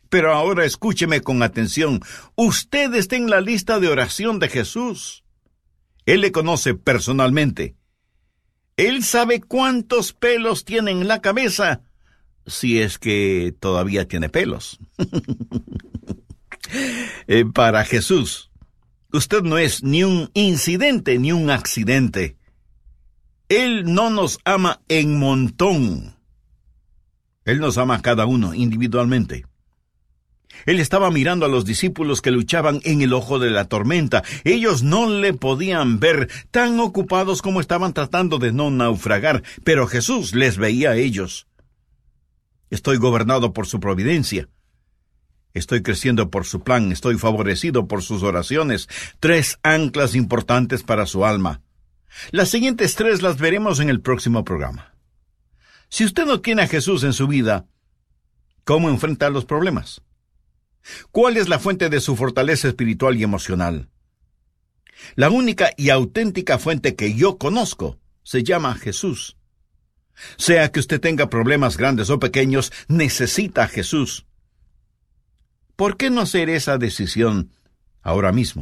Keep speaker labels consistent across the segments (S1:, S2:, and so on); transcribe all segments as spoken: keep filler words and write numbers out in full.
S1: Pero ahora escúcheme con atención. Usted está en la lista de oración de Jesús. Él le conoce personalmente. Él sabe cuántos pelos tiene en la cabeza, si es que todavía tiene pelos. eh, para Jesús, usted no es ni un incidente ni un accidente. Él no nos ama en montón. Él nos ama a cada uno individualmente. Él estaba mirando a los discípulos que luchaban en el ojo de la tormenta. Ellos no le podían ver, tan ocupados como estaban tratando de no naufragar, pero Jesús les veía a ellos. Estoy gobernado por su providencia. Estoy creciendo por su plan. Estoy favorecido por sus oraciones. Tres anclas importantes para su alma. Las siguientes tres las veremos en el próximo programa. Si usted no tiene a Jesús en su vida, ¿cómo enfrenta los problemas? ¿Cuál es la fuente de su fortaleza espiritual y emocional? La única y auténtica fuente que yo conozco se llama Jesús. Sea que usted tenga problemas grandes o pequeños, necesita a Jesús. ¿Por qué no hacer esa decisión ahora mismo?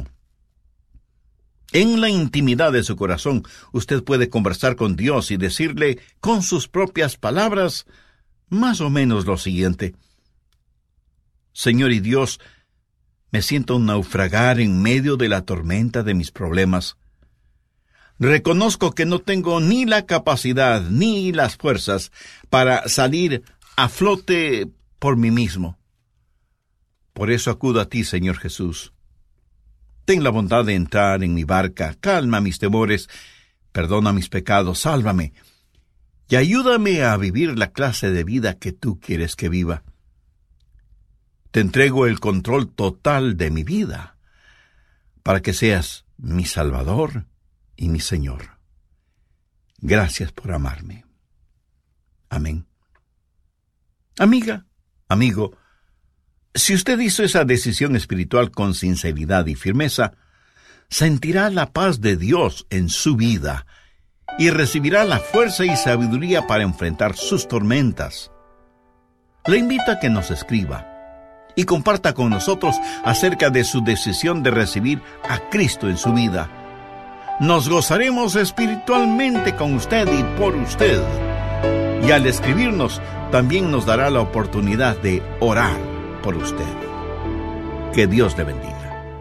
S1: En la intimidad de su corazón, usted puede conversar con Dios y decirle con sus propias palabras más o menos lo siguiente: Señor y Dios, me siento naufragar en medio de la tormenta de mis problemas. Reconozco que no tengo ni la capacidad ni las fuerzas para salir a flote por mí mismo. Por eso acudo a ti, Señor Jesús. Ten la bondad de entrar en mi barca, calma mis temores, perdona mis pecados, sálvame, y ayúdame a vivir la clase de vida que tú quieres que viva. Te entrego el control total de mi vida, para que seas mi Salvador y mi Señor. Gracias por amarme. Amén. Amiga, amigo, si usted hizo esa decisión espiritual con sinceridad y firmeza, sentirá la paz de Dios en su vida y recibirá la fuerza y sabiduría para enfrentar sus tormentas. Le invito a que nos escriba y comparta con nosotros acerca de su decisión de recibir a Cristo en su vida. Nos gozaremos espiritualmente con usted y por usted. Y al escribirnos, también nos dará la oportunidad de orar por usted. Que Dios le bendiga.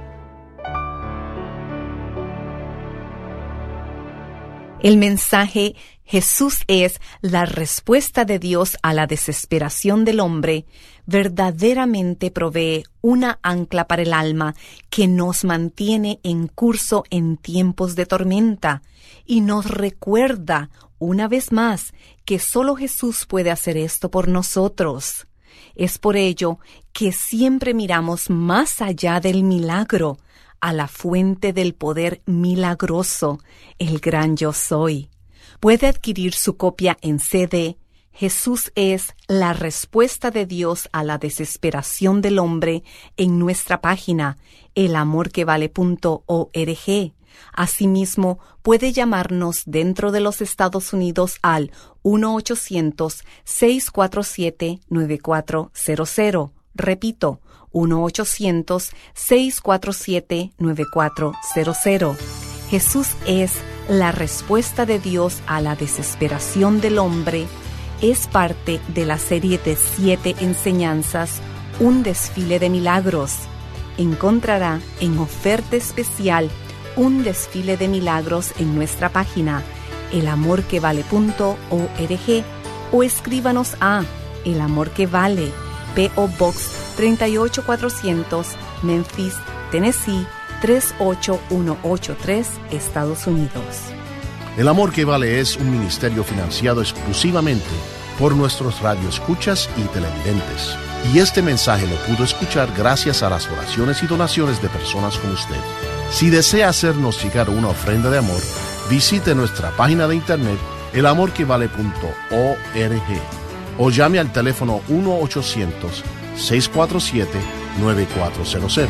S2: El mensaje Jesús es la respuesta de Dios a la desesperación del hombre verdaderamente provee una ancla para el alma que nos mantiene en curso en tiempos de tormenta y nos recuerda una vez más que solo Jesús puede hacer esto por nosotros. Es por ello que siempre miramos más allá del milagro, a la fuente del poder milagroso, el gran Yo Soy. Puede adquirir su copia en C D. Jesús es la respuesta de Dios a la desesperación del hombre en nuestra página el amor que vale punto org. Asimismo, puede llamarnos dentro de los Estados Unidos al uno ochocientos, seis cuatro siete, nueve cuatro cero cero. Repito, uno ochocientos, seis cuatro siete, nueve cuatro cero cero. Jesús es la respuesta de Dios a la desesperación del hombre. Es parte de la serie de siete enseñanzas, Un desfile de milagros. Encontrará en oferta especial un desfile de milagros en nuestra página el amor que vale punto org o escríbanos a El Amor que Vale, P O Box tres ocho cuatrocientos, Memphis, Tennessee tres ocho uno ocho tres, Estados Unidos.
S3: El Amor que Vale es un ministerio financiado exclusivamente por nuestros radioescuchas y televidentes. Y este mensaje lo pudo escuchar gracias a las oraciones y donaciones de personas como usted. Si desea hacernos llegar una ofrenda de amor, visite nuestra página de internet el amor que vale punto org o llame al teléfono uno ochocientos, seis cuatro siete, nueve cuatro cero cero.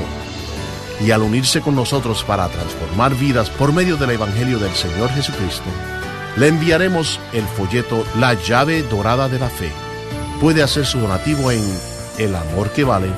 S3: Y al unirse con nosotros para transformar vidas por medio del Evangelio del Señor Jesucristo, le enviaremos el folleto La Llave Dorada de la Fe. Puede hacer su donativo en el amor que vale